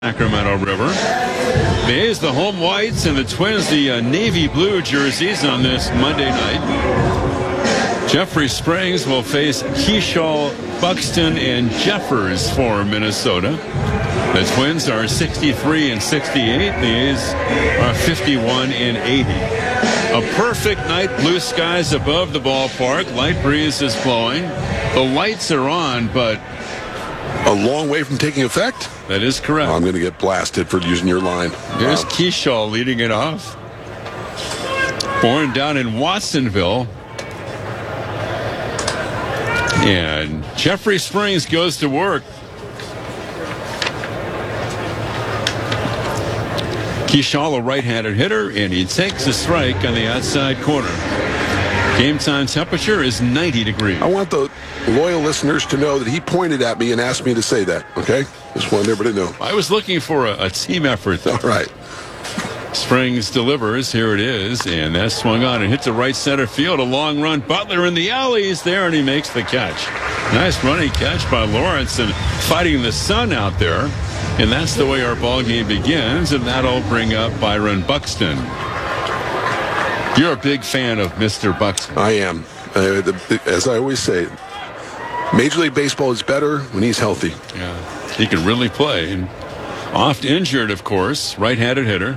Sacramento River. The A's, the home whites, and the Twins, the navy blue jerseys on this Monday night. Jeffrey Springs will face Keyshaw, Buxton, and Jeffers for Minnesota. The Twins are 63 and 68. The A's are 51 and 80. A perfect night, blue skies above the ballpark. Light breeze is blowing. The lights are on, but a long way from taking effect? That is correct. I'm going to get blasted for using your line. There's Keyshaw leading it off. Born down in Watsonville. And Jeffrey Springs goes to work. Keyshaw, a right-handed hitter, and he takes a strike on the outside corner. Game time temperature is 90 degrees. I want the loyal listeners to know that he pointed at me and asked me to say that, okay? Just want everybody to know. I was looking for a team effort. All right. Springs delivers. Here it is. And that swung on and hit to right center field. A long run. Butler in the alley is there, and he makes the catch. Nice running catch by Lawrence and fighting the sun out there. And that's the way our ball game begins, and that'll bring up Byron Buxton. You're a big fan of Mr. Buxton. I am. As I always say, Major League Baseball is better when he's healthy. Yeah, he can really play. And oft injured, of course, right-handed hitter.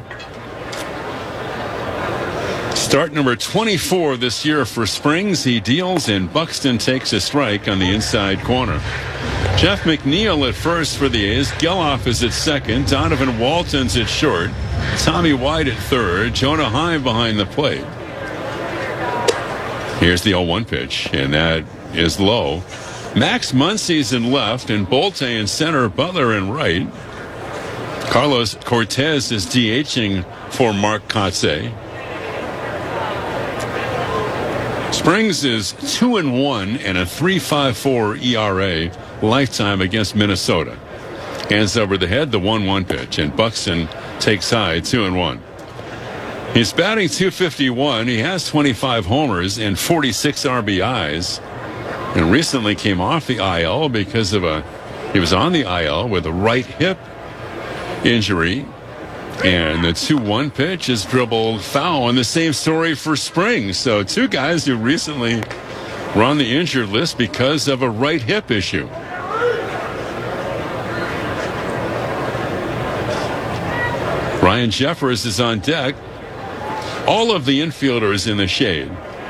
Start number 24 this year for Springs. He deals, and Buxton takes a strike on the inside corner. Jeff McNeil at first for the A's. Geloff is at second. Donovan Walton's at short. Tommy White at third. Jonah Heim behind the plate. Here's the 0-1 pitch, and that is low. Max Muncy's in left, and Bolte in center, Butler in right. Carlos Cortez is DHing for Mark Kotsay. Springs is 2-1 and a 3.54 ERA lifetime against Minnesota. Hands over the head, the 1-1 pitch, and Buxton takes high, 2-1. He's batting .251. He has 25 homers and 46 RBIs, and recently came off the IL because of he was on the IL with a right hip injury, and the 2-1 pitch is dribbled foul. And the same story for Springs. So two guys who recently were on the injured list because of a right hip issue. Ryan Jeffers is on deck. All of the infielders in the shade.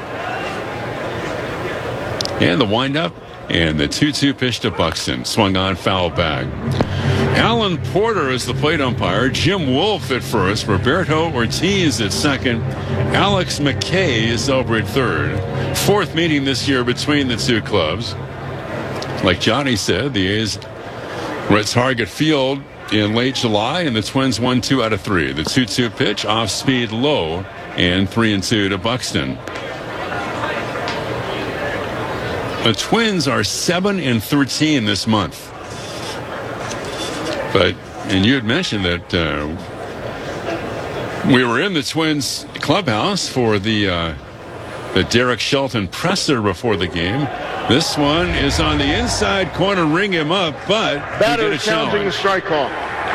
And the windup, and the 2-2 pitch to Buxton. Swung on, foul back. Alan Porter is the plate umpire. Jim Wolf at first. Roberto Ortiz at second. Alex McKay is over at third. Fourth meeting this year between the two clubs. Like Johnny said, the A's were at Target Field in late July, and the Twins won 2 out of 3. The 2-2 pitch, off speed low, and 3-2 to Buxton. The Twins are 7-13 this month. And you had mentioned that we were in the Twins clubhouse for the Derek Shelton presser before the game. This one is on the inside corner, ring him up, but batter challenging the strike call.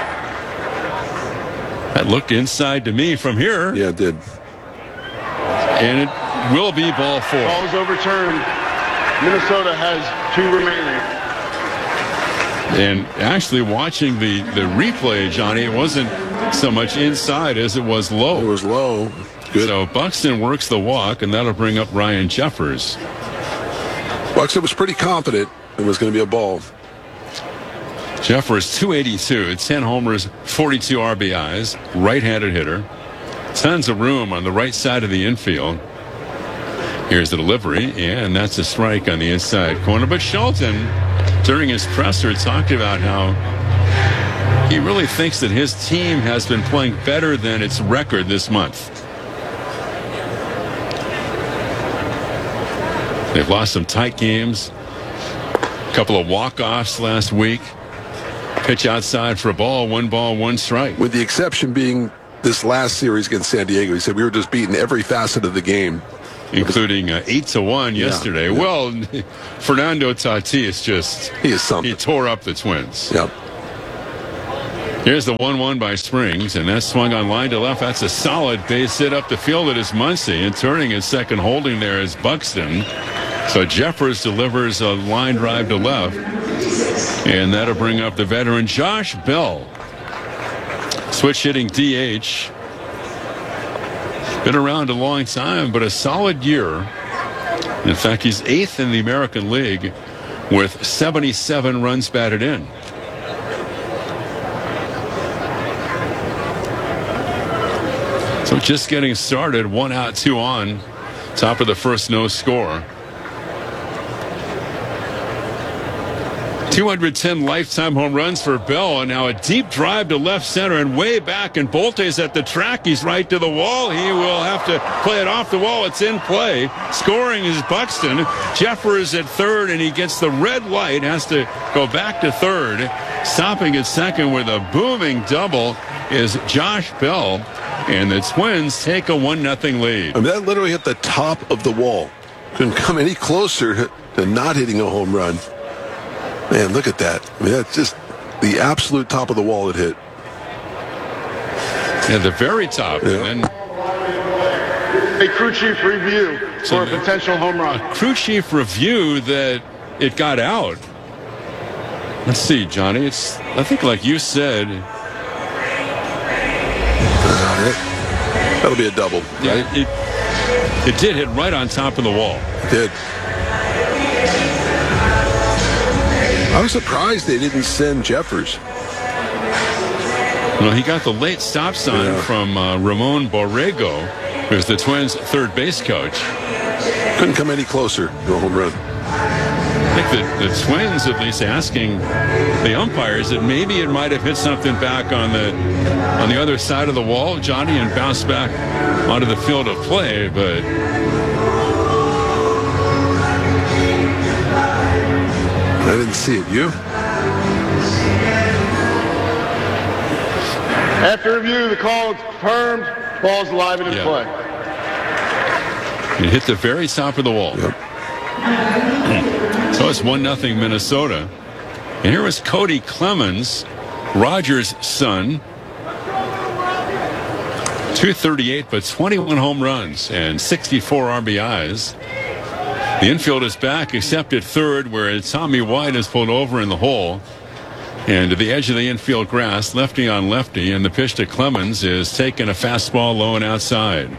That looked inside to me from here. Yeah, it did. And it will be ball 4. Ball is overturned. Minnesota has 2 remaining. And actually watching the replay, Johnny, it wasn't so much inside as it was low. It was low. Good. So Buxton works the walk, and that'll bring up Ryan Jeffers. Buxton was pretty confident it was going to be a ball. Jeffers, 282, 10 homers, 42 RBIs, right-handed hitter. Tons of room on the right side of the infield. Here's the delivery, and that's a strike on the inside corner. But Shelton, during his presser, talked about how he really thinks that his team has been playing better than its record this month. They've lost some tight games, a couple of walk-offs last week. Pitch outside for a ball, 1 strike. With the exception being this last series against San Diego. He said we were just beating every facet of the game. Including 8-1 yesterday. Yeah. Well, Fernando Tatis he tore up the Twins. Yep. Here's the 1-1 by Springs, and that's swung on line to left. That's a solid base hit up the field. It is Muncy, and turning his second holding there is Buxton. So Jeffers delivers a line drive to left, and that'll bring up the veteran Josh Bell. Switch hitting DH. Been around a long time, but a solid year. In fact, he's 8th in the American League with 77 runs batted in. So just getting started, 1 out, 2 on. Top of the first, no score. 210 lifetime home runs for Bell, and now a deep drive to left center and way back, and Bolte's at the track. He's right to the wall. He will have to play it off the wall. It's in play. Scoring is Buxton. Jeffers at third, and he gets the red light, has to go back to third. Stopping at second with a booming double is Josh Bell, and the Twins take a 1-0 lead. I mean, that literally hit the top of the wall. Couldn't come any closer to not hitting a home run. Man, look at that. I mean, that's just the absolute top of the wall it hit. At the very top. Yeah. And then A crew chief review for a potential home run. crew chief review that it got out. Let's see, Johnny. It's, I think like you said. That'll be a double. Yeah, it did hit right on top of the wall. It did. I was surprised they didn't send Jeffers. Well, he got the late stop sign from Ramon Borrego, who's the Twins' third base coach. Couldn't come any closer to a home run. I think that the Twins at least asking the umpires that maybe it might have hit something back on the other side of the wall, Johnny, and bounced back onto the field of play, but I didn't see it. You? After review, the call is confirmed. Ball's alive and in play. It hit the very top of the wall. Yep. So it's 1-0 Minnesota. And here was Cody Clemens, Rogers' son. 238, but 21 home runs and 64 RBIs. The infield is back, except at third, where Tommy White is pulled over in the hole. And to the edge of the infield grass, lefty on lefty, and the pitch to Clemens is taking a fastball low and outside.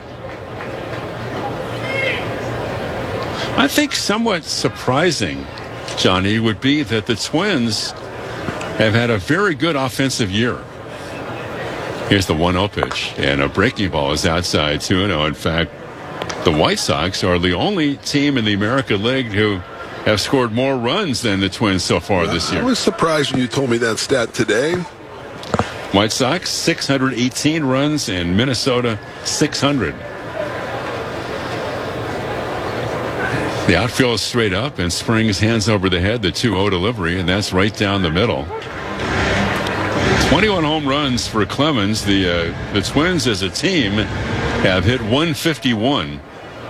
I think somewhat surprising, Johnny, would be that the Twins have had a very good offensive year. Here's the 1-0 pitch, and a breaking ball is outside 2-0. In fact, the White Sox are the only team in the American League who have scored more runs than the Twins so far this year. I was surprised when you told me that stat today. White Sox, 618 runs, and Minnesota, 600. The outfield is straight up, and Springs hands over the head the 2-0 delivery, and that's right down the middle. 21 home runs for Clemens. The Twins as a team have hit 151.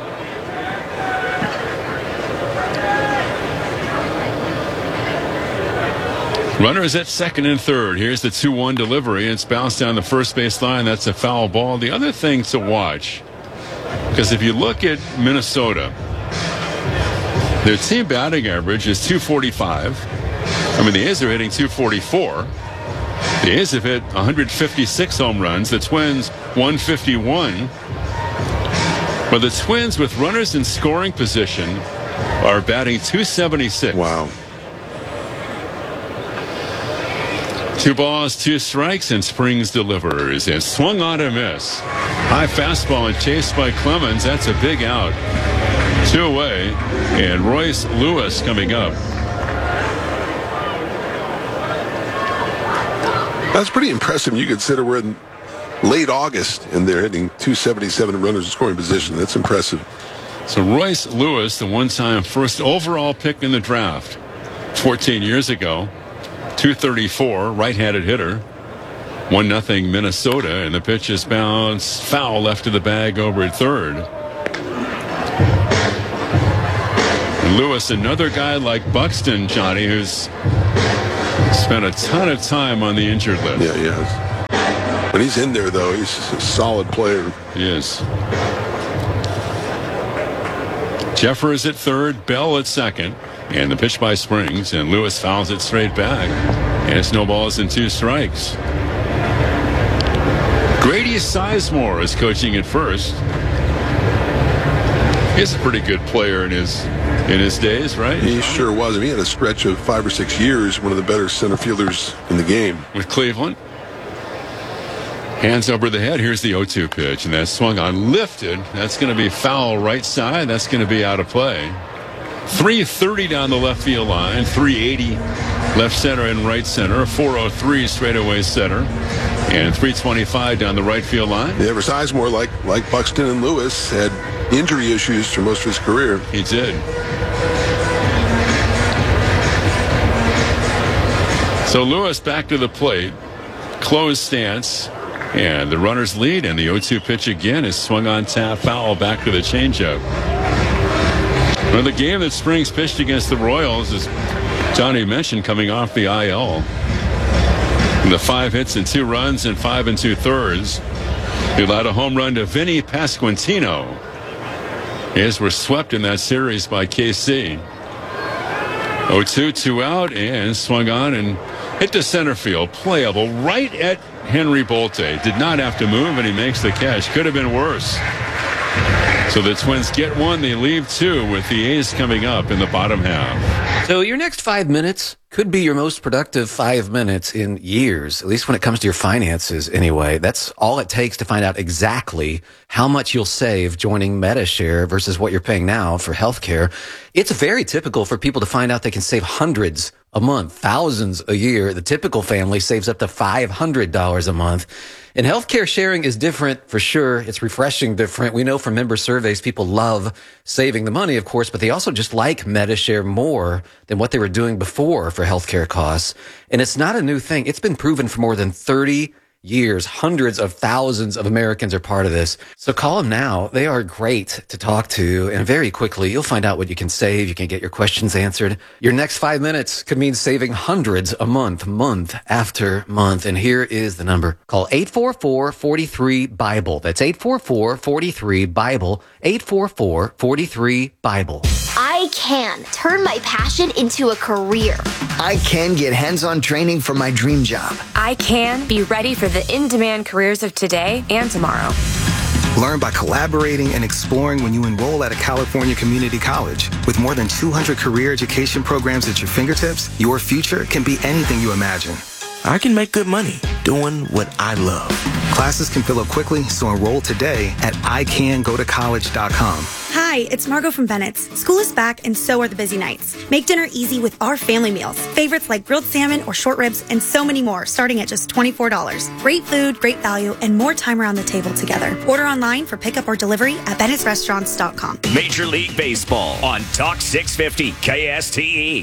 Runners at second and third. Here's the 2-1 delivery. It's bounced down the first base line. That's a foul ball. The other thing to watch, because if you look at Minnesota, their team batting average is 245. I mean, the A's are hitting 244. The A's have hit 156 home runs. The Twins, 151. But the Twins, with runners in scoring position, are batting 276. Wow. 2 balls, 2 strikes, and Springs delivers. And swung on a miss. High fastball and chased by Clemens. That's a big out. 2 away. And Royce Lewis coming up. That's pretty impressive. You consider we're in late August and they're hitting 277 runners in scoring position. That's impressive. So Royce Lewis, the one-time first overall pick in the draft 14 years ago. 234, right-handed hitter. 1-0 Minnesota, and the pitch is bounced foul left of the bag over at third. And Lewis, another guy like Buxton, Johnny, who's Spent a ton of time on the injured list. Yeah, he has. When he's in there, though, he's a solid player. He is. Jeffers at third, Bell at second, and the pitch by Springs, and Lewis fouls it straight back, and it's no balls and 2 strikes. Grady Sizemore is coaching at first. He's a pretty good player in his days, right? He sure was. I mean, he had a stretch of 5 or 6 years, one of the better center fielders in the game. With Cleveland. Hands over the head. Here's the 0-2 pitch, and that's swung on, lifted. That's going to be foul right side. That's going to be out of play. 330 down the left field line, 380 left center and right center, 403 straightaway center, and 325 down the right field line. Yeah, for Sizemore, like Buxton and Lewis, had injury issues for most of his career. He did. So Lewis back to the plate, closed stance. And the runners lead, and the 0-2 pitch again is swung on, tap, foul, back to the changeup. Well, the game that Springs pitched against the Royals, as Johnny mentioned, coming off the IL. And the 5 hits and 2 runs and 5 2/3. He allowed a home run to Vinny Pasquantino. His were swept in that series by KC. 0-2, 2 out, and swung on and hit to center field. Playable right at Henry Bolte. Did not have to move, and he makes the catch. Could have been worse. So the Twins get 1. They leave 2 with the A's coming up in the bottom half. So your next 5 minutes could be your most productive 5 minutes in years, at least when it comes to your finances anyway. That's all it takes to find out exactly how much you'll save joining MediShare versus what you're paying now for healthcare. It's very typical for people to find out they can save hundreds a month, thousands a year. The typical family saves up to $500 a month. And healthcare sharing is different for sure. It's refreshing different. We know from member surveys, people love saving the money, of course, but they also just like MediShare more than what they were doing before for healthcare costs. And it's not a new thing. It's been proven for more than 30 years. Hundreds of thousands of Americans are part of this. So call them now. They are great to talk to. And very quickly, you'll find out what you can save. You can get your questions answered. Your next 5 minutes could mean saving hundreds a month, month after month. And here is the number. Call 844-43-BIBLE. That's 844-43-BIBLE. 844-43-BIBLE. I can turn my passion into a career. I can get hands-on training for my dream job. I can be ready for the in-demand careers of today and tomorrow. Learn by collaborating and exploring when you enroll at a California community college. With more than 200 career education programs at your fingertips, your future can be anything you imagine. I can make good money doing what I love. Classes can fill up quickly, so enroll today at icangotocollege.com. Hi, it's Margot from Bennett's. School is back and so are the busy nights. Make dinner easy with our family meals. Favorites like grilled salmon or short ribs and so many more starting at just $24. Great food, great value, and more time around the table together. Order online for pickup or delivery at bennettsrestaurants.com. Major League Baseball on Talk 650 KSTE.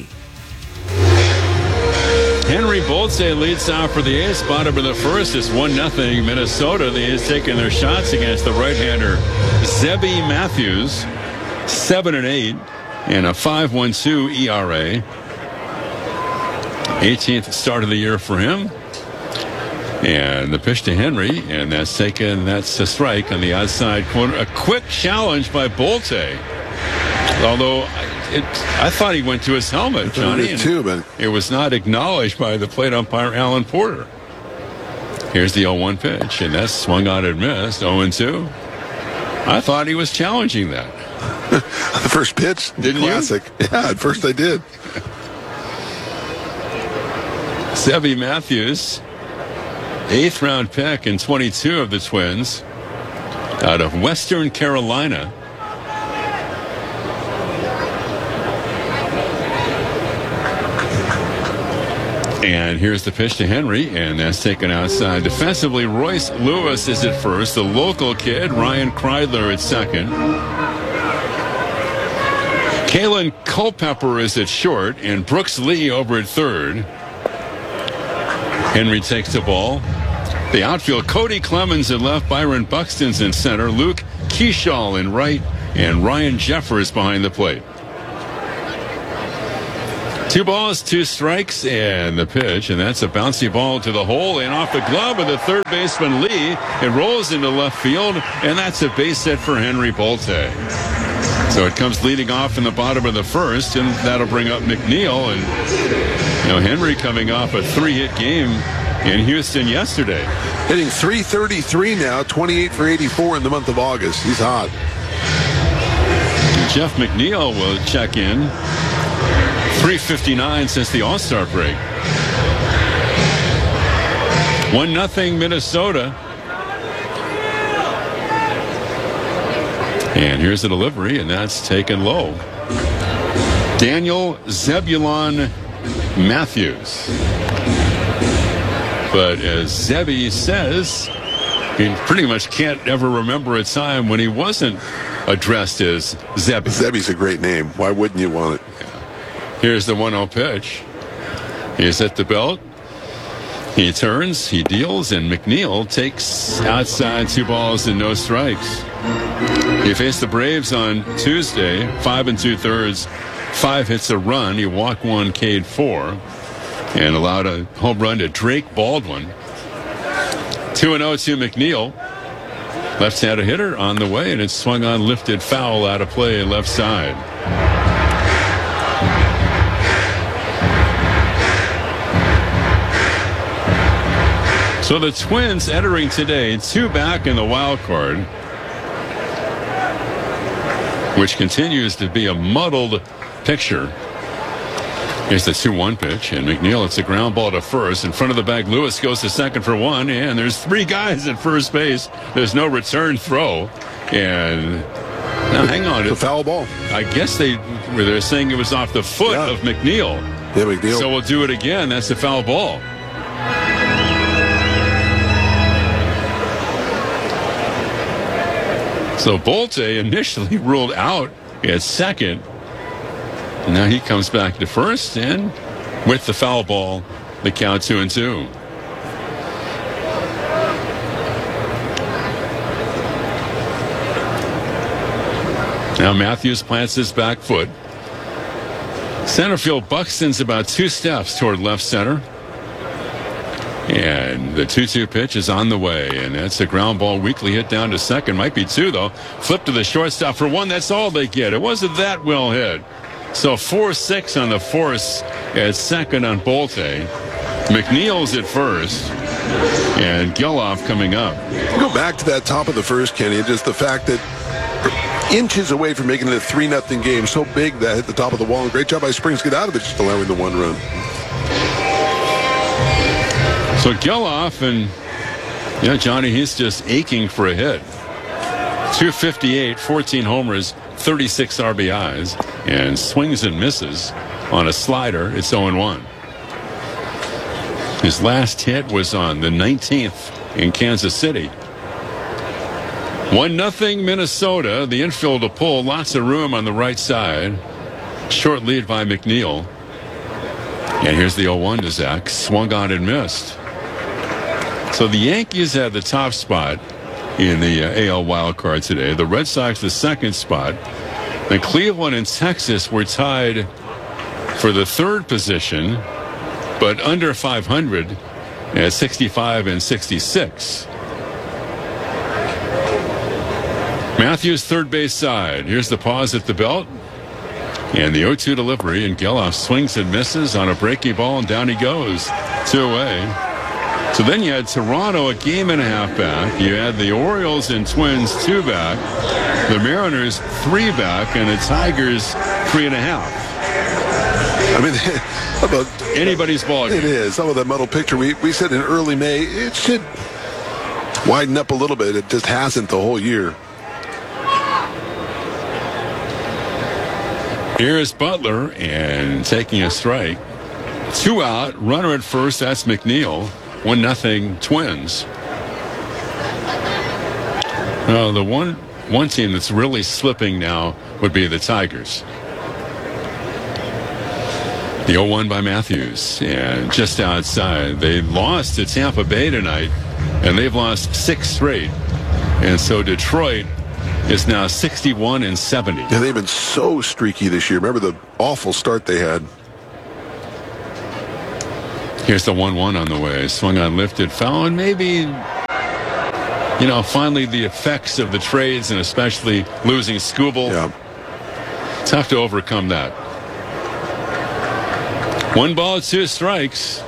Henry Bolte leads off for the A's. Bottom of the first is 1-0 Minnesota. The A's taking their shots against the right-hander Zebby Matthews, 7-8, and a 5.12 ERA. 18th start of the year for him. And the pitch to Henry, and that's a strike on the outside corner. A quick challenge by Bolte. Although I thought he went to his helmet, Johnny. Too, but it was not acknowledged by the plate umpire, Alan Porter. Here's the 0-1 pitch, and that's swung on and missed. 0-2. I thought he was challenging that. The first pitch, didn't classic. You? Yeah, at first I did. Zebby Matthews, 8th round pick in 22 of the Twins, out of Western Carolina. And here's the pitch to Henry, and that's taken outside. Defensively, Royce Lewis is at first. The local kid, Ryan Kreidler, at second. Kalen Culpepper is at short, and Brooks Lee over at third. Henry takes the ball. The outfield, Cody Clemens at left, Byron Buxton's in center, Luke Keeshall in right, and Ryan Jeffers behind the plate. 2 balls, 2 strikes, and the pitch, and that's a bouncy ball to the hole and off the glove of the third baseman Lee. It rolls into left field, and that's a base hit for Henry Bolte. So it comes leading off in the bottom of the first, and that'll bring up McNeil. And Henry coming off a 3-hit game in Houston yesterday. Hitting .333 now, 28 for 84 in the month of August. He's hot. Jeff McNeil will check in. .359 since the All-Star break. 1-0 Minnesota. And here's the delivery, and that's taken low. Daniel Zebulon Matthews. But as Zebby says, he pretty much can't ever remember a time when he wasn't addressed as Zebby. Zebby's a great name. Why wouldn't you want it? Here's the 1-0 pitch. He's at the belt. He turns, he deals, and McNeil takes outside 2 balls and no strikes. He faced the Braves on Tuesday, 5 2/3, 5 hits a run. He walked 1, K'd 4, and allowed a home run to Drake Baldwin. 2-0 to McNeil. Left-handed hitter on the way, and it's swung on, lifted foul out of play left side. So the Twins entering today, 2 back in the wild card, which continues to be a muddled picture. Here's the 2-1 pitch, and McNeil, it's a ground ball to first. In front of the bag, Lewis goes to second for 1, and there's 3 guys at first base. There's no return throw, and now hang on. It's a foul ball. I guess they're saying it was off the foot of McNeil. Yeah, McNeil. So we'll do it again. That's a foul ball. So Bolte initially ruled out at second. And now he comes back to first, and with the foul ball, the count 2-2. Now Matthews plants his back foot. Center field, Buxton's about 2 steps toward left center. And the 2-2 pitch is on the way, and that's a ground ball, weakly hit down to second. Might be 2, though. Flip to the shortstop for 1. That's all they get. It wasn't that well hit. So 4-6 on the force at second on Bolte. McNeil's at first, and Geloff coming up. Go back to that top of the first, Kenny. Just the fact that inches away from making it a 3-0 game, so big that hit the top of the wall. And great job by Springs to get out of it, just allowing the 1 run. So Geloff, and Johnny, he's just aching for a hit. 258, 14 homers, 36 RBIs, and swings and misses on a slider. It's 0-1. His last hit was on the 19th in Kansas City. 1-0 Minnesota. The infield to pull. Lots of room on the right side. Short lead by McNeil. And here's the 0-1 to Zach. Swung on and missed. So the Yankees had the top spot in the AL wild card today. The Red Sox the second spot. The Cleveland and Texas were tied for the third position, but under 500 at 65 and 66. Matthews third base side. Here's the pause at the belt. And the 0-2 delivery, and Geloff swings and misses on a breaking ball, and down he goes. 2 away. So then you had Toronto a game and a half back. You had the Orioles and Twins 2 back. The Mariners 3 back, and the Tigers 3.5. I mean, how about anybody's ball game. It is. Some of that muddled picture. We said in early May it should widen up a little bit. It just hasn't the whole year. Here's Butler, and taking a strike. 2 out, runner at first. That's McNeil. 1-0 Twins. The one team that's really slipping now would be the Tigers. The 0-1 by Matthews, and just outside. They lost to Tampa Bay tonight, and they've lost 6 straight. And so Detroit is now 61 and 70. Yeah, they've been so streaky this year. Remember the awful start they had. Here's the 1-1 on the way. Swung on, lifted, foul, and maybe, finally the effects of the trades and especially losing Skubal. Yeah. Tough to overcome that. 1 ball, 2 strikes.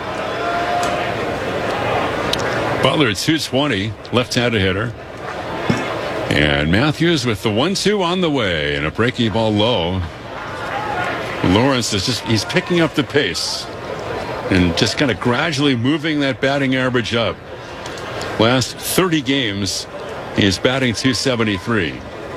Butler, 220, left-handed hitter. And Matthews with the 1-2 on the way and a breaking ball low. Lawrence he's picking up the pace and just kind of gradually moving that batting average up. Last 30 games, he's batting .273.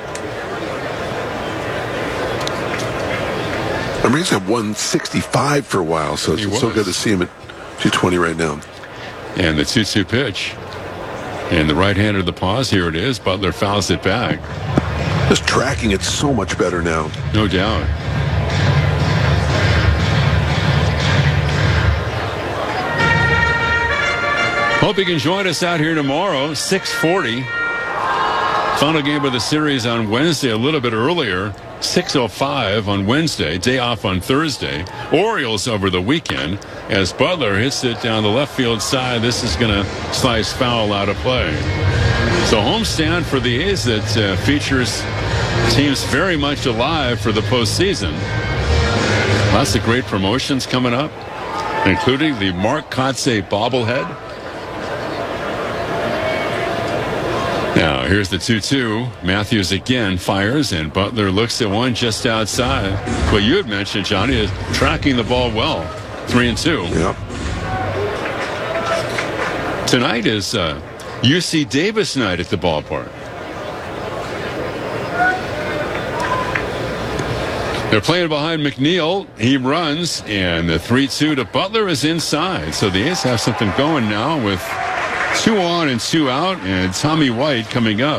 I mean, he's at 165 for a while, so it's so good to see him at 220 right now. And the 2-2 pitch. And the right-hander of the pause, here it is. Butler fouls it back. Just tracking it so much better now. No doubt. Hope you can join us out here tomorrow, 6:40. Final game of the series on Wednesday, a little bit earlier, 6:05 on Wednesday, day off on Thursday. Orioles over the weekend as Butler hits it down the left field side. This is going to slice foul out of play. So homestand for the A's that features teams very much alive for the postseason. Lots of great promotions coming up, including the Mark Kotsay bobblehead. Now, here's the 2-2. Matthews again fires, and Butler looks at one just outside. What you had mentioned, Johnny, is tracking the ball well. 3-2. Yep. Tonight is UC Davis night at the ballpark. They're playing behind McNeil. He runs, and the 3-2 to Butler is inside. So the A's have something going now with 2 on and 2 out, and Tommy White coming up.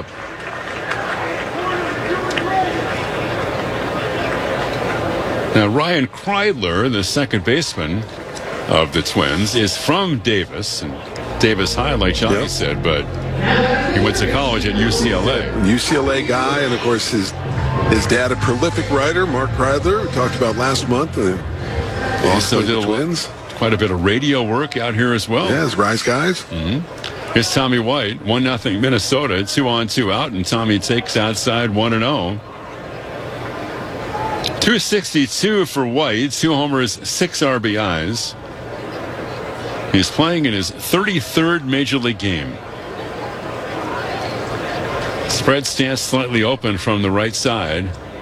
Now, Ryan Kreidler, the second baseman of the Twins, is from Davis, and Davis High, like Johnny said, but he went to college at UCLA. UCLA guy, and of course his dad, a prolific writer, Mark Kreidler, we talked about last month. Also did Twins. Quite a bit of radio work out here as well. Yeah, his Rise guys. Mm-hmm. Here's Tommy White, 1-0 Minnesota, 2 on 2 out, and Tommy takes outside 1-0. 262 for White, 2 homers, 6 RBIs. He's playing in his 33rd Major League game. Spread stance slightly open from the right side.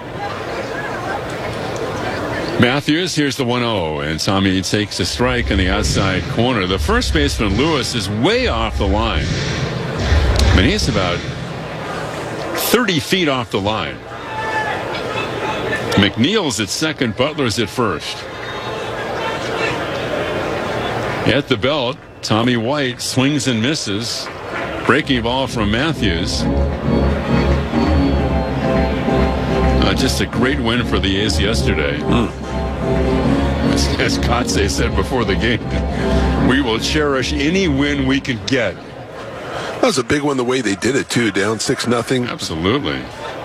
Matthews, here's the 1-0, and Tommy takes a strike in the outside corner. The first baseman, Lewis, is way off the line. I mean, he's about 30 feet off the line. McNeil's at second, Butler's at first. At the belt, Tommy White swings and misses. Breaking ball from Matthews. Just a great win for the A's yesterday. As Kotsay said before the game, we will cherish any win we can get. That was a big one the way they did it, too, down 6-0. Absolutely.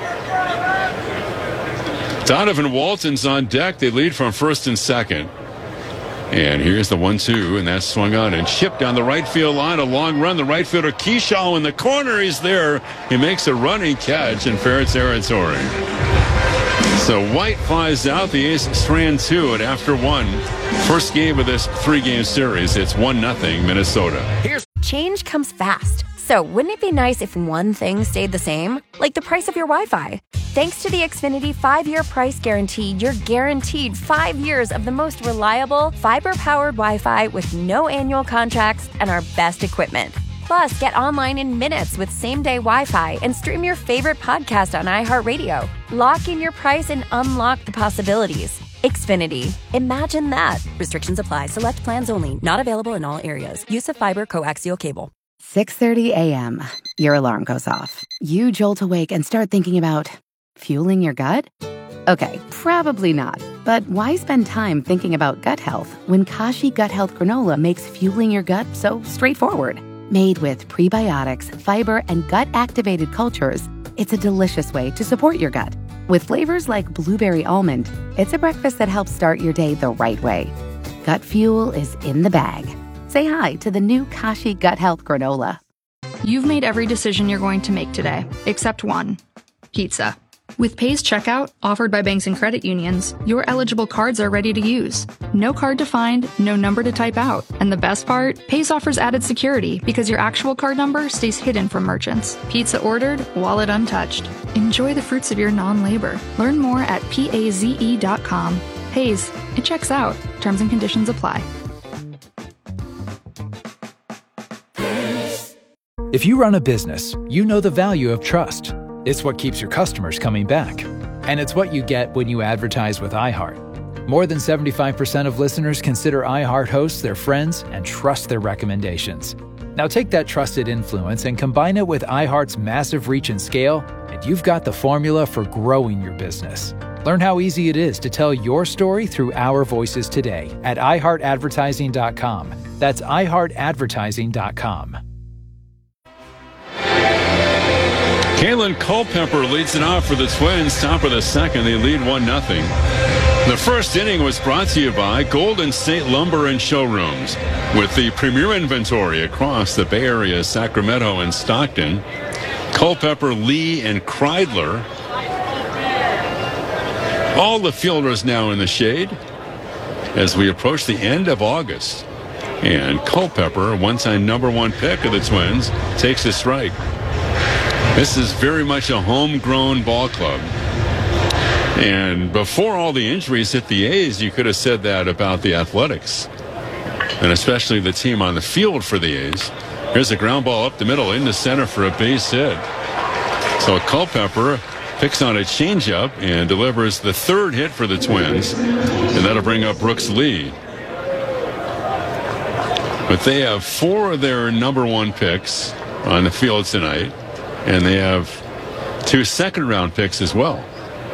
Donovan Walton's on deck. They lead from first and second. And here's the 1-2, and that's swung on and chipped down the right field line. A long run. The right fielder, Keyshaw, in the corner. He's there. He makes a running catch in fair territory. So White flies out. The A's strand 2 and after 1. First game of this 3-game series. It's 1-0 Minnesota. Change comes fast. So wouldn't it be nice if one thing stayed the same? Like the price of your Wi-Fi. Thanks to the Xfinity 5-year price guarantee, you're guaranteed 5 years of the most reliable, fiber-powered Wi-Fi with no annual contracts and our best equipment. Plus, get online in minutes with same-day Wi-Fi and stream your favorite podcast on iHeartRadio. Lock in your price and unlock the possibilities. Xfinity. Imagine that. Restrictions apply. Select plans only. Not available in all areas. Use of fiber coaxial cable. 6:30 a.m. Your alarm goes off. You jolt awake and start thinking about fueling your gut? Okay, probably not. But why spend time thinking about gut health when Kashi Gut Health Granola makes fueling your gut so straightforward? Made with prebiotics, fiber, and gut-activated cultures, it's a delicious way to support your gut. With flavors like blueberry almond, it's a breakfast that helps start your day the right way. Gut fuel is in the bag. Say hi to the new Kashi Gut Health Granola. You've made every decision you're going to make today, except one: pizza. With Pay's checkout, offered by banks and credit unions, your eligible cards are ready to use. No card to find, no number to type out. And the best part? Pay's offers added security because your actual card number stays hidden from merchants. Pizza ordered, wallet untouched. Enjoy the fruits of your non-labor. Learn more at paze.com. Pay's, it checks out. Terms and conditions apply. If you run a business, you know the value of trust. It's what keeps your customers coming back. And it's what you get when you advertise with iHeart. More than 75% of listeners consider iHeart hosts their friends and trust their recommendations. Now take that trusted influence and combine it with iHeart's massive reach and scale, and you've got the formula for growing your business. Learn how easy it is to tell your story through our voices today at iHeartAdvertising.com. That's iHeartAdvertising.com. Kalen Culpepper leads it off for the Twins. Top of the second, they lead 1-0. The first inning was brought to you by Golden State Lumber and Showrooms. With the premier inventory across the Bay Area, Sacramento, and Stockton, Culpepper, Lee, and Kreidler. All the fielders now in the shade as we approach the end of August. And Culpepper, one-time #1 pick of the Twins, takes a strike. This is very much a homegrown ball club. And before all the injuries hit the A's, you could have said that about the Athletics, and especially the team on the field for the A's. Here's a ground ball up the middle into center for a base hit. So Culpepper picks on a changeup and delivers the third hit for the Twins, and that'll bring up Brooks Lee. But they have 4 of their #1 picks on the field tonight. And they have 2 second-round picks as well.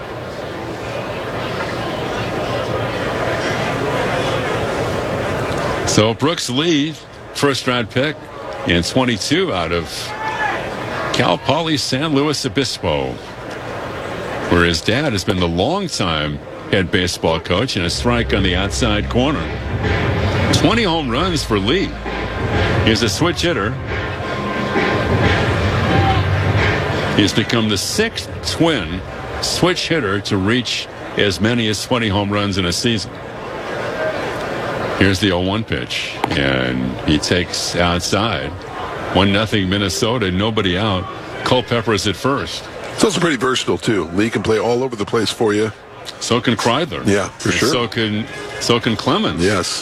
So Brooks Lee, first-round pick, and 22 out of Cal Poly San Luis Obispo, where his dad has been the longtime head baseball coach, and a strike on the outside corner. 20 home runs for Lee. He's a switch hitter. He's become the 6th Twin switch hitter to reach as many as 20 home runs in a season. Here's the 0-1 pitch, and he takes outside. 1-0 Minnesota, nobody out. Culpepper is at first. It's also pretty versatile, too. Lee can play all over the place for you. So can Kreidler. Yeah, for sure. So can Clemens. Yes.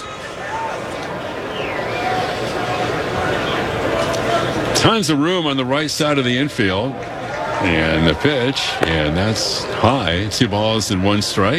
Tons of room on the right side of the infield. And the pitch, and that's high. 2 balls and 1 strike.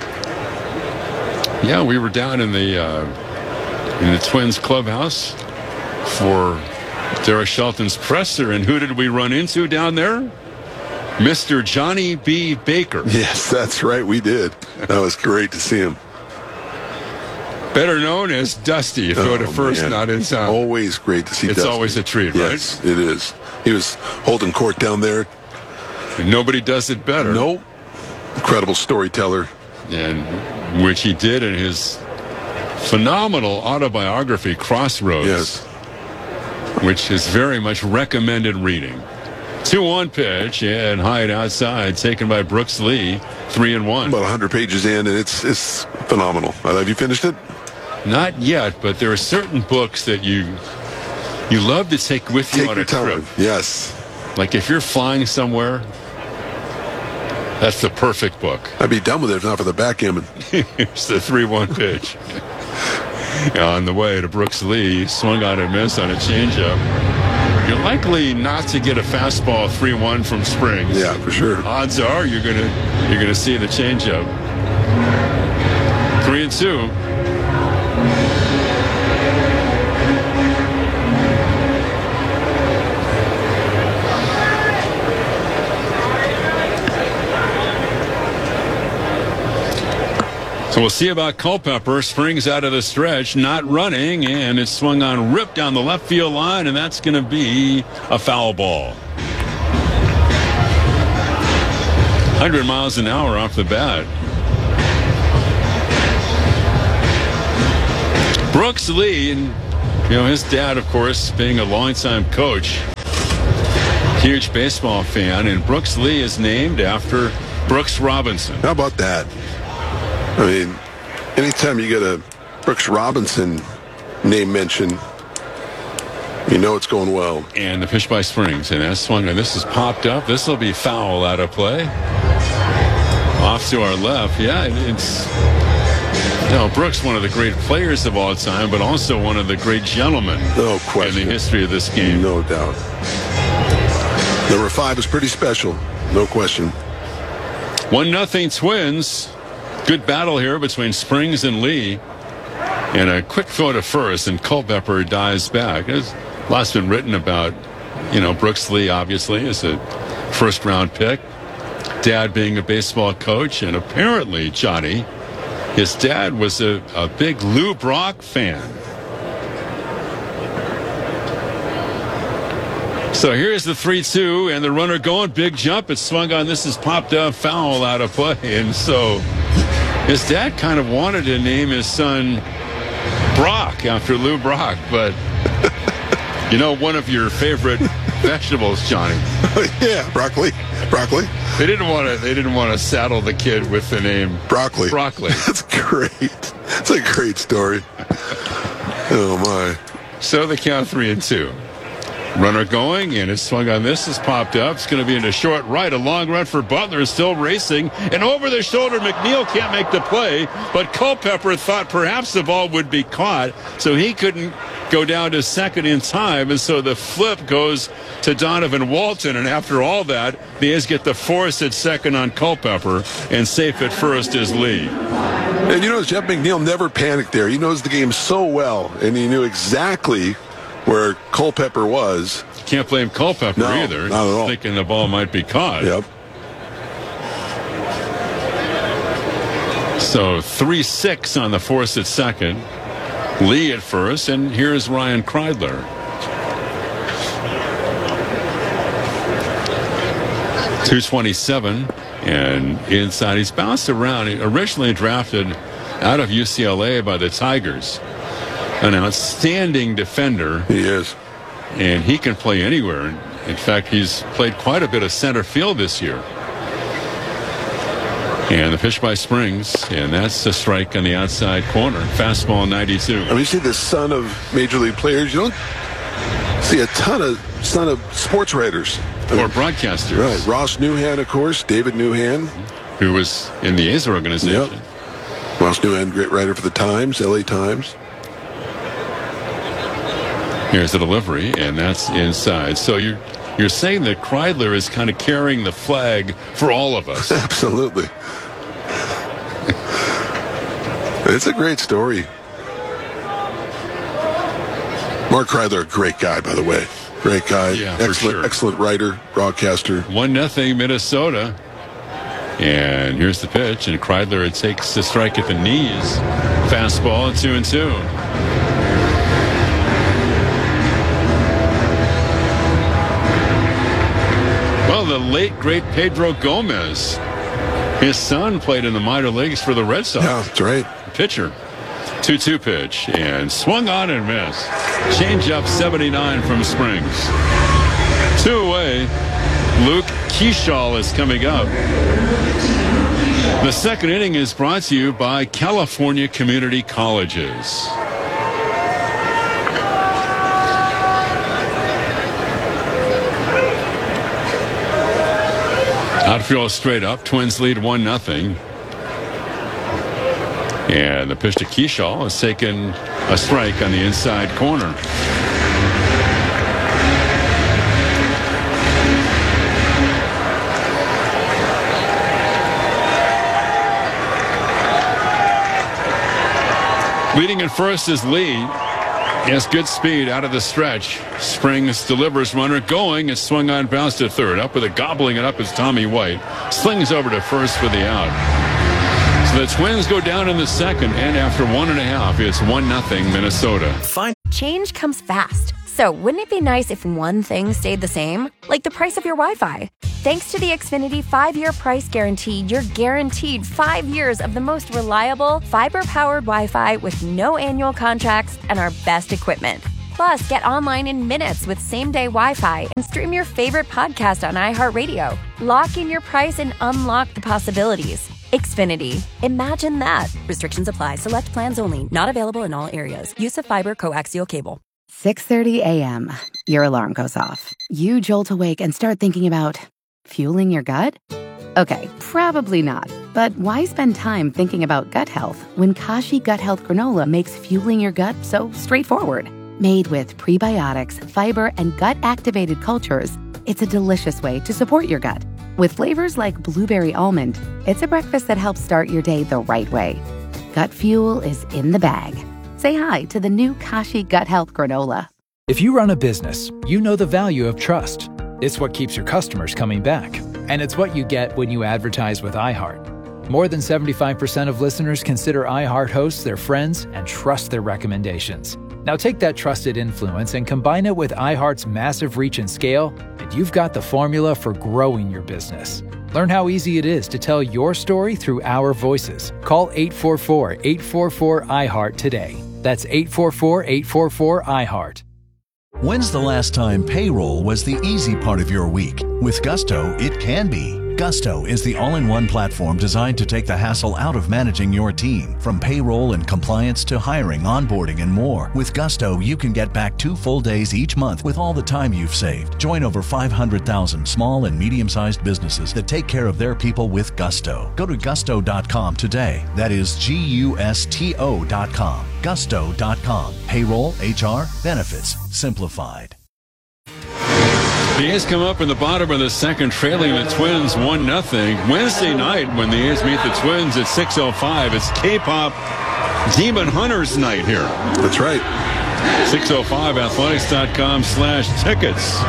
Yeah, we were down in the Twins clubhouse for Derek Shelton's presser, and who did we run into down there? Mr. Johnny B. Baker. Yes, that's right, we did. That was great to see him. Better known as Dusty, throw to first, man. Not in time. Always great to see It's Dusty. Always a treat, right? Yes, it is. He was holding court down there. And nobody does it better. Nope. Incredible storyteller. And which he did in his phenomenal autobiography, Crossroads. Yes. Which is very much recommended reading. 2-1 pitch and high outside, taken by Brooks Lee, 3-1. About 100 pages in, and it's phenomenal. Have you finished it? Not yet, but there are certain books that you love to take with you on a trip. Yes. Like if you're flying somewhere, that's the perfect book. I'd be done with it if not for the backgammon. Here's the 3-1 pitch. On the way to Brooks Lee, swung on a miss on a changeup. You're likely not to get a fastball 3-1 from Springs. Yeah, for sure. Odds are you're gonna see the changeup. 3-2. So we'll see about Culpepper. Springs out of the stretch, not running, and it's swung on, ripped down the left field line, and that's going to be a foul ball. 100 miles an hour off the bat. Brooks Lee, and his dad, of course, being a longtime coach, huge baseball fan, and Brooks Lee is named after Brooks Robinson. How about that? I mean, anytime you get a Brooks Robinson name mentioned, you know it's going well. And the pitch by Springs, and that's swung, and this is popped up. This will be foul out of play. Off to our left. Yeah, it's Brooks, one of the great players of all time, but also one of the great gentlemen no question. in the history of this game. No doubt. Number 5 is pretty special. No question. 1-0 Twins. Good battle here between Springs and Lee. And a quick throw to first, and Culpepper dives back. There's lots been written about, Brooks Lee, obviously, as a first-round pick. Dad being a baseball coach, and apparently, Johnny, his dad was a big Lou Brock fan. So here's the 3-2, and the runner going, big jump. It's swung on. This is popped up, foul out of play. And so his dad kind of wanted to name his son Brock after Lou Brock, but one of your favorite vegetables, Johnny. Yeah, broccoli. They didn't want to saddle the kid with the name broccoli. That's great. It's a great story. Oh my. So the count 3-2. Runner going, and it's swung on. This is popped up. It's going to be into short right. A long run for Butler, still racing. And over the shoulder, McNeil can't make the play. But Culpepper thought perhaps the ball would be caught, so he couldn't go down to second in time. And so the flip goes to Donovan Walton. And after all that, the A's get the force at second on Culpepper, and safe at first is Lee. And Jeff McNeil never panicked there. He knows the game so well, and he knew exactly where Culpepper was. Can't blame Culpepper either. Not at all. Thinking the ball might be caught. Yep. So 3-6 on the force at second. Lee at first, and here's Ryan Kreidler. .227, and inside. He's bounced around. He originally drafted out of UCLA by the Tigers. An outstanding defender. He is. And he can play anywhere. In fact, he's played quite a bit of center field this year. And the pitch by Springs, and that's a strike on the outside corner. Fastball 92. I mean, you see the son of major league players. You don't see a ton of son of sports writers. Or broadcasters. Right. Ross Newhan, of course. David Newhan. Who was in the A's organization. Yep. Ross Newhan, great writer for the Times, LA Times. Here's the delivery, and that's inside. So you're saying that Kreidler is kind of carrying the flag for all of us. Absolutely. It's a great story. Mark Kreidler, a great guy, by the way. Great guy. Yeah, excellent writer, broadcaster. 1-0 Minnesota. And here's the pitch, and Kreidler takes the strike at the knees. Fastball, 2-2. The late, great Pedro Gomez. His son played in the minor leagues for the Red Sox. Yeah, that's right. Pitcher. 2-2 pitch, and swung on and missed. Change up 79 from Springs. 2 away. Luke Keeschall is coming up. The second inning is brought to you by California Community Colleges. Outfield straight up. Twins lead 1-0. And the pitch to Keeschall has taken a strike on the inside corner. Leading at first is Lee. He has good speed out of the stretch. Springs delivers, runner going. It's swung on, bounced to third. Up with it, gobbling it up is Tommy White. Slings over to first for the out. So the Twins go down in the second, and after 1.5, it's 1-0 Minnesota. Change comes fast. So wouldn't it be nice if one thing stayed the same? Like the price of your Wi-Fi. Thanks to the Xfinity 5-year price guarantee, you're guaranteed 5 years of the most reliable, fiber-powered Wi-Fi with no annual contracts and our best equipment. Plus, get online in minutes with same-day Wi-Fi and stream your favorite podcast on iHeartRadio. Lock in your price and unlock the possibilities. Xfinity. Imagine that. Restrictions apply. Select plans only. Not available in all areas. Use of fiber coaxial cable. 6:30 a.m. Your alarm goes off. You jolt awake and start thinking about fueling your gut? Okay, probably not. But why spend time thinking about gut health when Kashi Gut Health Granola makes fueling your gut so straightforward? Made with prebiotics, fiber, and gut-activated cultures, it's a delicious way to support your gut. With flavors like blueberry almond, it's a breakfast that helps start your day the right way. Gut fuel is in the bag. Say hi to the new Kashi Gut Health Granola. If you run a business, you know the value of trust. It's what keeps your customers coming back. And it's what you get when you advertise with iHeart. More than 75% of listeners consider iHeart hosts their friends and trust their recommendations. Now take that trusted influence and combine it with iHeart's massive reach and scale, and you've got the formula for growing your business. Learn how easy it is to tell your story through our voices. Call 844-844-iHeart today. That's 844-844-iHeart. When's the last time payroll was the easy part of your week? With Gusto, it can be. Gusto is the all-in-one platform designed to take the hassle out of managing your team. From payroll and compliance to hiring, onboarding, and more. With Gusto, you can get back 2 full days each month with all the time you've saved. Join over 500,000 small and medium-sized businesses that take care of their people with Gusto. Go to gusto.com today. That is Gusto.com. Gusto.com. Payroll, HR, benefits, simplified. The A's come up in the bottom of the second, trailing the Twins 1-0. Wednesday night, when the A's meet the Twins at 6:05, it's K-Pop Demon Hunters night here. That's right. 6:05, athletics.com/tickets.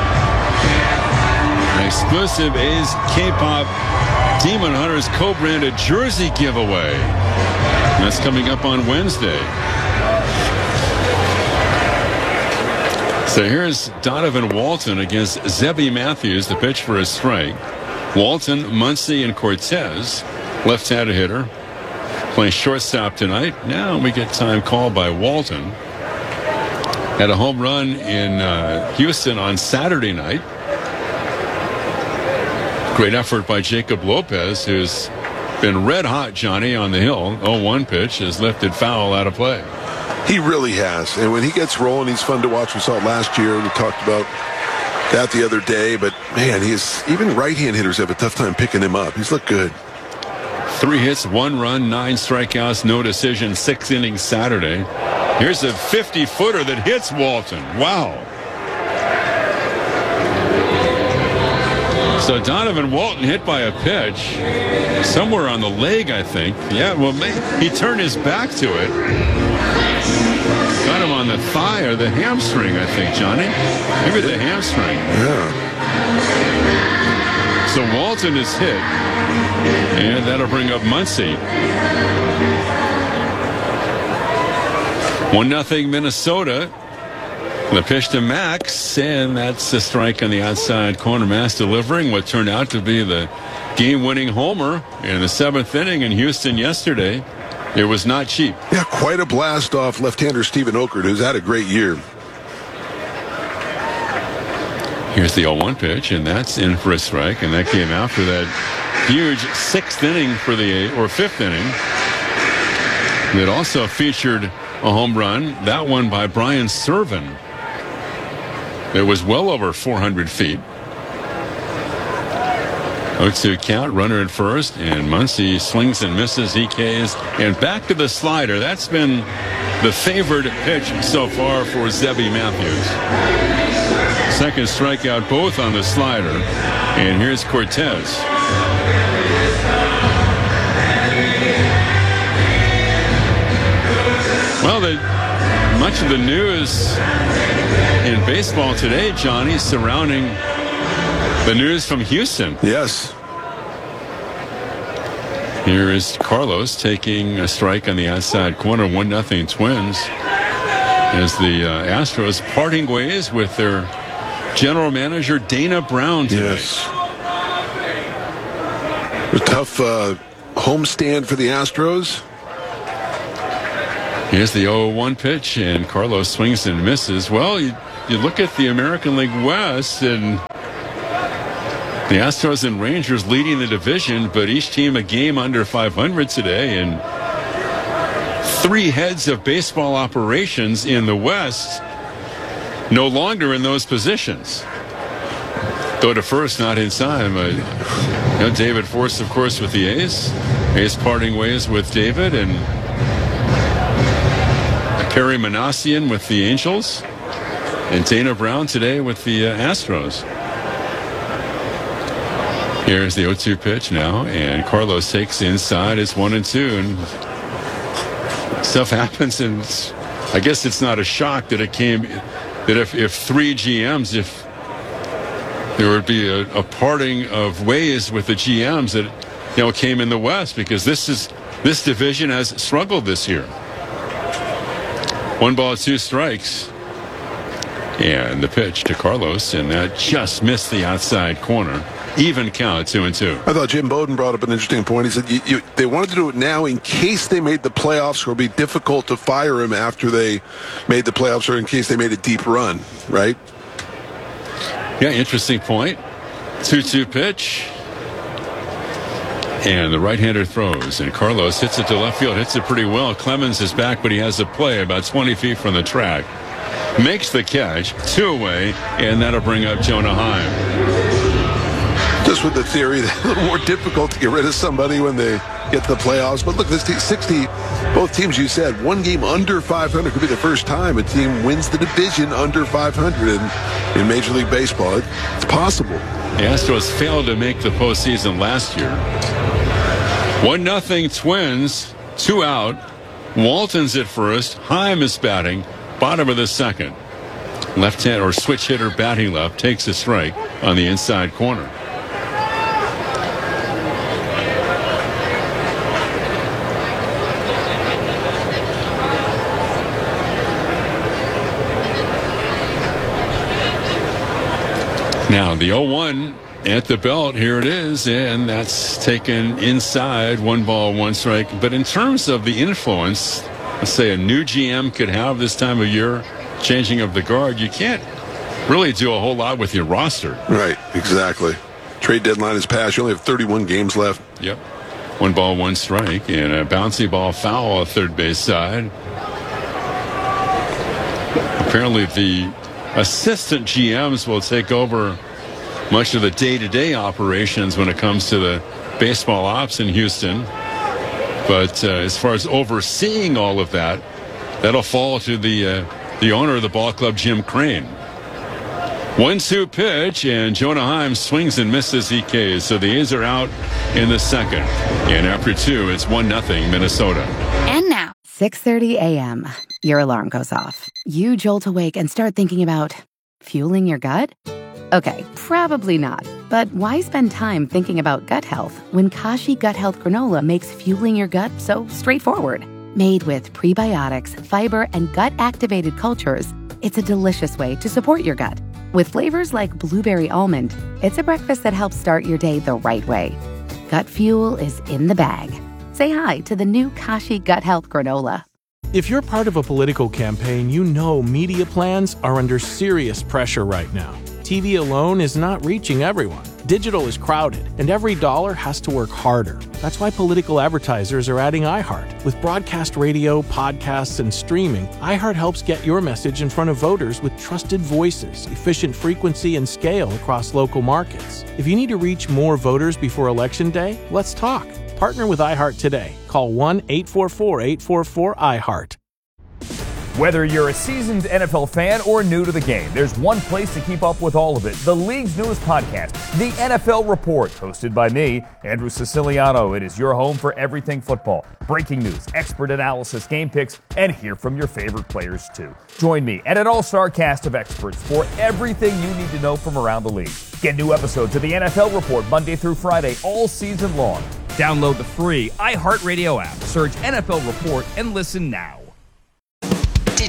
An exclusive A's K-Pop Demon Hunters co-branded jersey giveaway. And that's coming up on Wednesday. So here's Donovan Walton against Zebby Matthews, the pitch for a strike. Walton, Muncy, and Cortez, left-handed hitter, playing shortstop tonight. Now we get time called by Walton. Had a home run in Houston on Saturday night. Great effort by Jacob Lopez, who's been red hot, Johnny, on the hill. 0-1 pitch is lifted foul out of play. He really has. And when he gets rolling, he's fun to watch. We saw it last year. We talked about that the other day. But, man, even right-hand hitters have a tough time picking him up. He's looked good. 3 hits, 1 run, 9 strikeouts, no decision, 6 innings Saturday. Here's a 50-footer that hits Walton. Wow. So Donovan Walton hit by a pitch somewhere on the leg, I think. Yeah, well, he turned his back to it. Got him on the thigh or the hamstring, I think, Johnny. Maybe the hamstring. Yeah. So Walton is hit, and that'll bring up Muncy. 1-0 Minnesota. The pitch to Max, and that's a strike on the outside corner. Max delivering what turned out to be the game-winning homer in the 7th inning in Houston yesterday. It was not cheap. Yeah, quite a blast off left-hander Steven Okert, who's had a great year. Here's the 0-1 pitch, and that's in for a strike, and that came after that huge 6th inning for the 5th inning. It also featured a home run, that one by Brian Serven. It was well over 400 feet. 0-2 count, runner at first, and Muncy swings and misses, EKs, and back to the slider. That's been the favored pitch so far for Zebby Matthews. Second strikeout, both on the slider, and here's Cortez. Well, much of the news in baseball today, Johnny, surrounding the news from Houston. Yes. Here is Carlos taking a strike on the outside corner. 1-0 Twins as the Astros parting ways with their general manager Dana Brown today. Yes. A tough homestand for the Astros. Here's the 0-1 pitch, and Carlos swings and misses. Well, you look at the American League West, and the Astros and Rangers leading the division, but each team a game under 500 today, and 3 heads of baseball operations in the West no longer in those positions. Though to first, not in time. David Force, of course, with the A's. A's parting ways with David, and Perry Manassian with the Angels, and Dana Brown today with the Astros. Here's the 0-2 pitch now, and Carlos takes inside. It's 1-2, and stuff happens, and I guess it's not a shock that it came, that if 3 GMs, if there would be a parting of ways with the GMs that came in the West, because this division has struggled this year. 1 ball, 2 strikes. And the pitch to Carlos, and that just missed the outside corner. Even count, 2-2. I thought Jim Bowden brought up an interesting point. He said they wanted to do it now in case they made the playoffs, or it would be difficult to fire him after they made the playoffs, or in case they made a deep run, right? Yeah, interesting point. 2-2 pitch. And the right-hander throws, and Carlos hits it to left field, hits it pretty well. Clemens is back, but he has a play about 20 feet from the track. Makes the catch, 2 away, and that'll bring up Jonah Heim. Just with the theory that it's a little more difficult to get rid of somebody when they get to the playoffs. But look, this team, 60, both teams you said, 1 game under 500 could be the first time a team wins the division under 500 in Major League Baseball. It's possible. The Astros failed to make the postseason last year. 1-0 Twins, 2 out. Walton's at first. Heim is batting, bottom of the second. Left-hand or switch hitter batting left takes a strike on the inside corner. Now the 0-1 at the belt, here it is, and that's taken inside. 1 ball, 1 strike. But in terms of the influence, let's say a new GM could have this time of year, changing of the guard, you can't really do a whole lot with your roster. Right, exactly. Trade deadline is passed. You only have 31 games left. Yep. 1 ball, 1 strike, and a bouncy ball foul at third base side. Apparently the assistant GMs will take over much of the day-to-day operations when it comes to the baseball ops in Houston. But as far as overseeing all of that, that'll fall to the owner of the ball club, Jim Crane. 1-2 pitch, and Jonah Heim swings and misses EKs. So the A's are out in the second. And after 2, it's 1-0 Minnesota. And now, 6:30 a.m., your alarm goes off. You jolt awake and start thinking about fueling your gut? Okay, probably not. But why spend time thinking about gut health when Kashi Gut Health Granola makes fueling your gut so straightforward? Made with prebiotics, fiber, and gut-activated cultures, it's a delicious way to support your gut. With flavors like blueberry almond, it's a breakfast that helps start your day the right way. Gut fuel is in the bag. Say hi to the new Kashi Gut Health Granola. If you're part of a political campaign, you know media plans are under serious pressure right now. TV alone is not reaching everyone. Digital is crowded, and every dollar has to work harder. That's why political advertisers are adding iHeart. With broadcast radio, podcasts, and streaming, iHeart helps get your message in front of voters with trusted voices, efficient frequency, and scale across local markets. If you need to reach more voters before Election Day, let's talk. Partner with iHeart today. Call 1-844-844-iHeart. Whether you're a seasoned NFL fan or new to the game, there's one place to keep up with all of it. The league's newest podcast, The NFL Report, hosted by me, Andrew Siciliano. It is your home for everything football. Breaking news, expert analysis, game picks, and hear from your favorite players too. Join me and an all-star cast of experts for everything you need to know from around the league. Get new episodes of The NFL Report Monday through Friday all season long. Download the free iHeartRadio app, search NFL Report, and listen now. Did you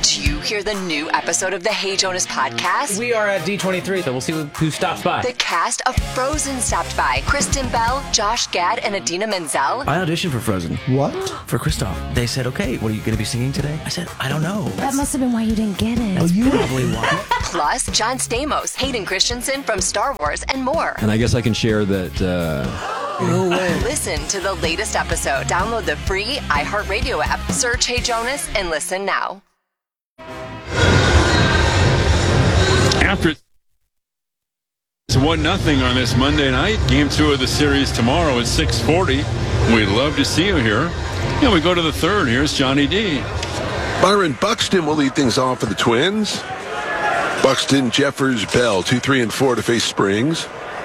hear the new episode of the Hey Jonas podcast? We are at D23, so we'll see who stops by. The cast of Frozen stopped by. Kristen Bell, Josh Gad, and Idina Menzel. I auditioned for Frozen. What? For Kristoff. They said, okay, what are you going to be singing today? I said, I don't know. That must have been why you didn't get it. That's probably why. Plus, John Stamos, Hayden Christensen from Star Wars, and more. And I guess I can share that... No way. Listen to the latest episode. Download the free iHeartRadio app. Search Hey Jonas and listen now. After it's 1-0 on this Monday night, game 2 of the series tomorrow at 6:40. We'd love to see you here. And we go to the third. Here's Johnny D. Byron Buxton will lead things off for the Twins. Buxton, Jeffers, Bell, 2, 3, and 4 to face Springs.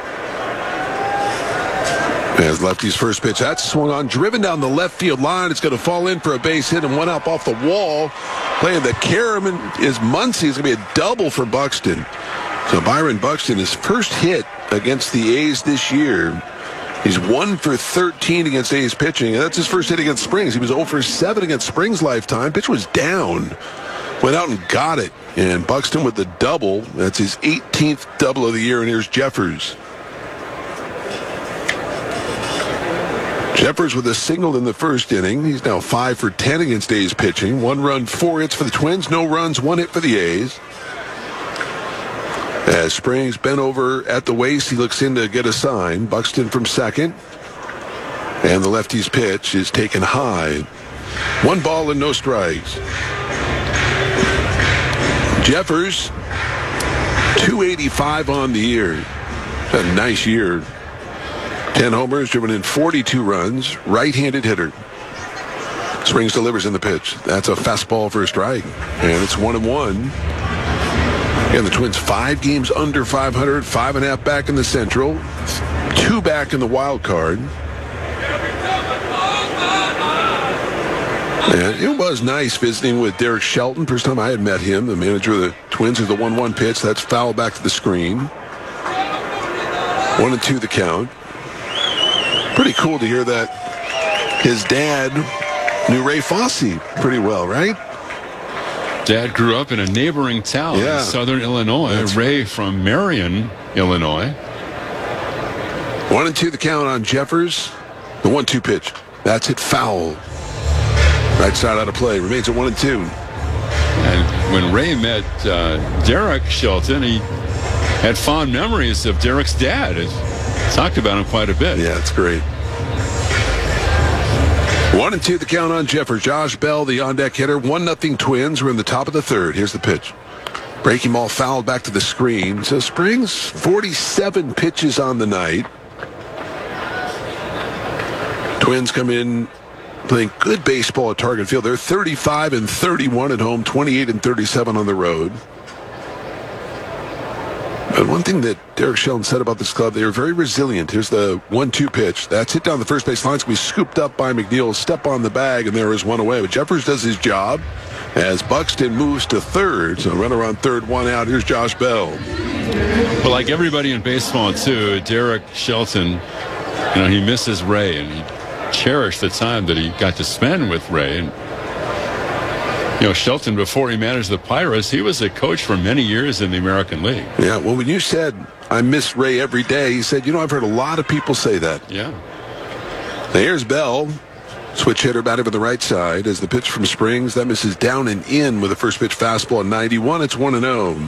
As lefty's first pitch, that's swung on, driven down the left field line. It's going to fall in for a base hit and one up off the wall. Playing the carom is Muncy. It's going to be a double for Buxton. So Byron Buxton, his first hit against the A's this year. He's 1 for 13 against A's pitching, and that's his first hit against Springs. He was 0 for 7 against Springs' lifetime. Pitch was down. Went out and got it. And Buxton with the double. That's his 18th double of the year, and here's Jeffers. Jeffers with a single in the first inning. He's now 5 for 10 against A's pitching. 1 run, 4 hits for the Twins. No runs, 1 hit for the A's. As Springs bent over at the waist, he looks in to get a sign. Buxton from second. And the lefty's pitch is taken high. 1 ball and no strikes. Jeffers, 285 on the year. A nice year. 10 homers, driven in 42 runs, right-handed hitter. Springs delivers in the pitch. That's a fastball for a strike. And it's 1-1. And the Twins 5 games under 500, 5.5 back in the Central, 2 back in the wild card. And it was nice visiting with Derek Shelton. First time I had met him, the manager of the Twins, with the 1-1 pitch. That's foul back to the screen. 1-2 the count. Pretty cool to hear that his dad knew Ray Fosse pretty well, right? Dad grew up in a neighboring town in southern Illinois. Ray from Marion, Illinois. 1-2 the count on Jeffers. The 1-2 pitch. That's hit foul. Right side out of play. Remains at 1-2. And when Ray met Derek Shelton, he had fond memories of Derek's dad. Talked about him quite a bit. Yeah, it's great. 1-2 the count on Jeffers. Josh Bell, the on-deck hitter. 1-0 Twins. We're in the top of the third. Here's the pitch. Breaking ball fouled back to the screen. So Springs, 47 pitches on the night. Twins come in playing good baseball at Target Field. They're 35-31 at home, 28-37 on the road. But one thing that Derek Shelton said about this club, they are very resilient. Here's the 1-2 pitch. That's hit down the first base line. It's going to be scooped up by McNeil, step on the bag, and there is one away. But Jeffers does his job as Buxton moves to third. So runner on third, 1 out. Here's Josh Bell. Well, like everybody in baseball, too, Derek Shelton, he misses Ray, and he cherished the time that he got to spend with Ray. And Shelton, before he managed the Pirates, he was a coach for many years in the American League. Yeah, well, when you said, I miss Ray every day, he said, I've heard a lot of people say that. Yeah. Now here's Bell. Switch hitter batting on the right side as the pitch from Springs. That misses down and in with the first pitch fastball at 91. It's 1-0.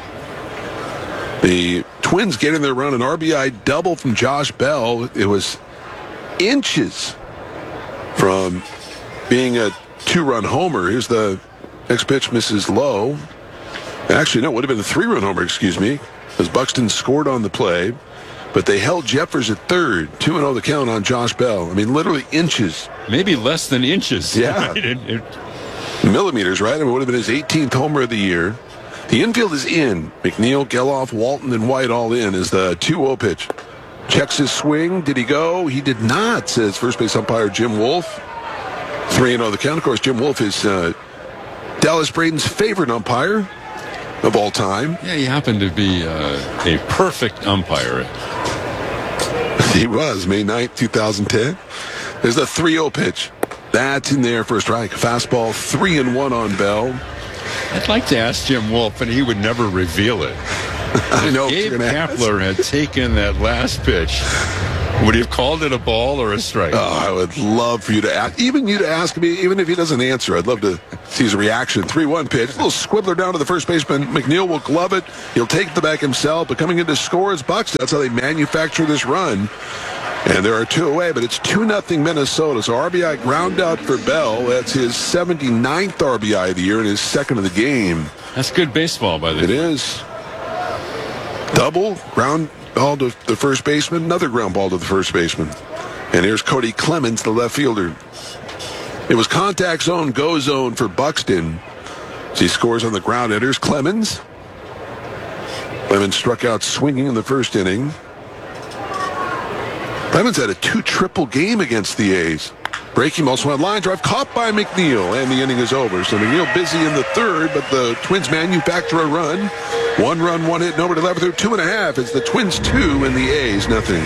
The Twins getting their run, an RBI double from Josh Bell. It was inches from being a 2-run homer. Here's the next pitch, misses low. Actually, no, it would have been a 3-run homer, excuse me, as Buxton scored on the play. But they held Jeffers at third. 2-0 the count on Josh Bell. I mean, literally inches. Maybe less than inches. Yeah. Millimeters, right? It would have been his 18th homer of the year. The infield is in. McNeil, Geloff, Walton, and White all in as the 2-0 pitch. Checks his swing. Did he go? He did not, says first base umpire Jim Wolf. 3-0 the count. Of course, Jim Wolf is Dallas Braden's favorite umpire of all time. Yeah, he happened to be a perfect umpire. He was, May 9th, 2010. There's the 3-0 pitch. That's in there for a strike. Fastball, 3-1 on Bell. I'd like to ask Jim Wolf, and he would never reveal it. I know. If Gabe Kapler had taken that last pitch, would he have called it a ball or a strike? Oh, I would love for you to ask, even you to ask me, even if he doesn't answer, I'd love to see his reaction. 3-1 pitch, a little squibbler down to the first baseman. McNeil will glove it. He'll take the back himself, but coming in to score is Bucks. That's how they manufacture this run. And there are two away, but it's 2-0 Minnesota. So RBI ground out for Bell. That's his 79th RBI of the year and his second of the game. That's good baseball by the It is. Double, ground ball to the first baseman, another ground ball to the first baseman. And here's Cody Clemens, the left fielder. It was contact zone, go zone for Buxton. So he scores on the ground. And here's Clemens. Clemens struck out swinging in the first inning. Clemens had a 2-triple game against the A's. Breaking ball, swung line drive, caught by McNeil, and the inning is over. So McNeil busy in the third, but the Twins manufacture a run. 1 run, 1 hit, nobody left through 2.5. It's the Twins 2 and the A's nothing.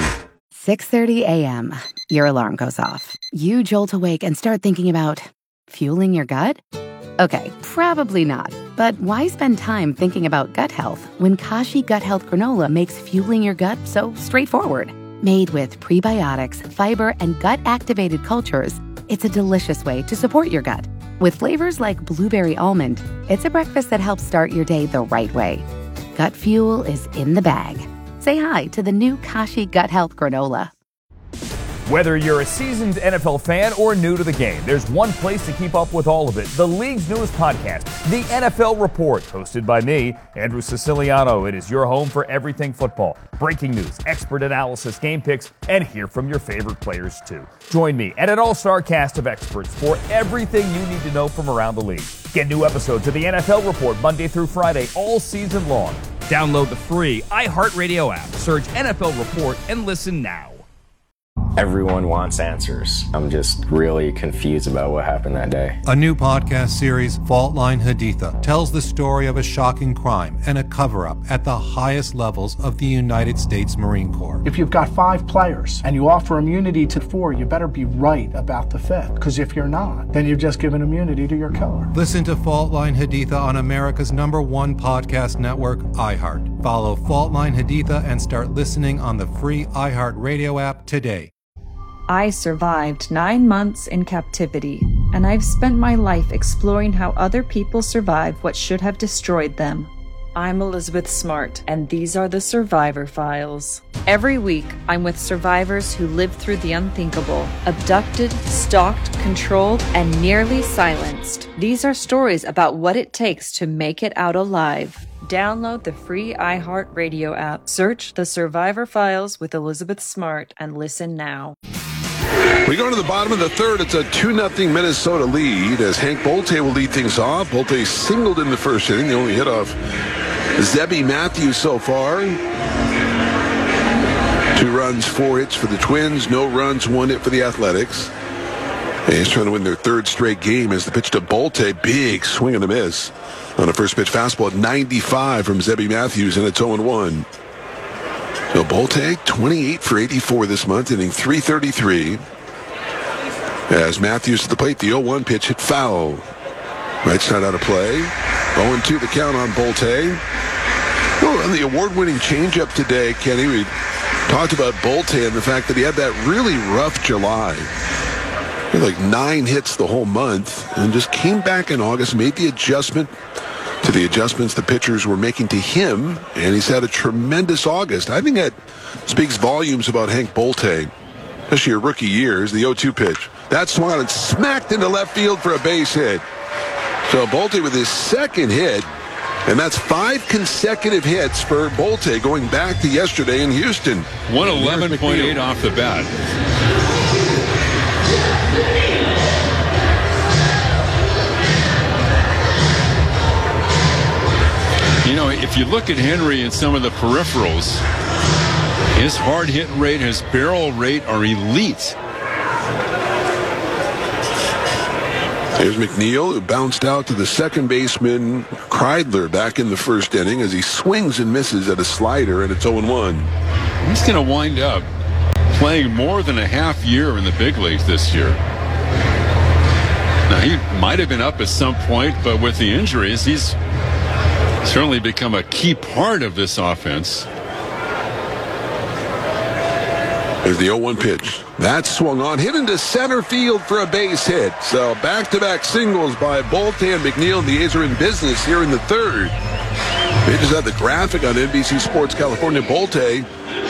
6:30 a.m. Your alarm goes off. You jolt awake and start thinking about fueling your gut? Okay, probably not. But why spend time thinking about gut health when Kashi Gut Health Granola makes fueling your gut so straightforward? Made with prebiotics, fiber, and gut-activated cultures, it's a delicious way to support your gut. With flavors like blueberry almond, it's a breakfast that helps start your day the right way. Gut fuel is in the bag. Say hi to the new Kashi Gut Health Granola. Whether you're a seasoned NFL fan or new to the game, there's one place to keep up with all of it. The league's newest podcast, The NFL Report, hosted by me, Andrew Siciliano. It is your home for everything football. Breaking news, expert analysis, game picks, and hear from your favorite players too. Join me and an all-star cast of experts for everything you need to know from around the league. Get new episodes of The NFL Report Monday through Friday all season long. Download the free iHeartRadio app. Search NFL Report and listen now. Everyone wants answers. I'm just really confused about what happened that day. A new podcast series, Fault Line Haditha, tells the story of a shocking crime and a cover-up at the highest levels of the United States Marine Corps. If you've got 5 players and you offer immunity to 4, you better be right about the 5th. Because if you're not, then you've just given immunity to your killer. Listen to Fault Line Haditha on America's #1 podcast network, iHeart. Follow Fault Line Haditha and start listening on the free iHeartRadio app today. I survived 9 months in captivity, and I've spent my life exploring how other people survive what should have destroyed them. I'm Elizabeth Smart, and these are the Survivor Files. Every week, I'm with survivors who lived through the unthinkable, abducted, stalked, controlled, and nearly silenced. These are stories about what it takes to make it out alive. Download the free iHeartRadio app. Search The Survivor Files with Elizabeth Smart and listen now. We go to the bottom of the third. It's a 2-0 Minnesota lead as Hank Bolte will lead things off. Bolte singled in the first inning. The only hit off Zebby Matthews so far. 2 runs, 4 hits for the Twins. No runs, 1 hit for the Athletics. And he's trying to win their 3rd straight game as the pitch to Bolte. Big swing and a miss. On a first pitch fastball at 95 from Zebby Matthews, and it's 0-1. So Bolte, 28 for 84 this month, inning 333. As Matthews to the plate, the 0-1 pitch hit foul. Right side out of play. 0-2 the count on Bolte. Oh, on the award-winning changeup today, Kenny, we talked about Bolte and the fact that he had that really rough July. He had like 9 hits the whole month and just came back in August, made the adjustment to the adjustments the pitchers were making to him, and he's had a tremendous August. I think that speaks volumes about Hank Bolte, especially your rookie years. The 0-2 pitch. That swung out and smacked into left field for a base hit. So Bolte with his 2nd hit, and that's 5 consecutive hits for Bolte going back to yesterday in Houston. 111.8 off the bat. You know, if you look at Henry and some of the peripherals, his hard hit rate, his barrel rate are elite. Here's McNeil, who bounced out to the second baseman, Kreidler, back in the first inning as he swings and misses at a slider, and it's 0-1. He's going to wind up playing more than a half year in the big leagues this year. Now, he might have been up at some point, but with the injuries, he's certainly become a key part of this offense. There's the 0-1 pitch. That swung on, hit into center field for a base hit. So back-to-back singles by Bolte and McNeil, and the A's are in business here in the third. They just had the graphic on NBC Sports California. Bolte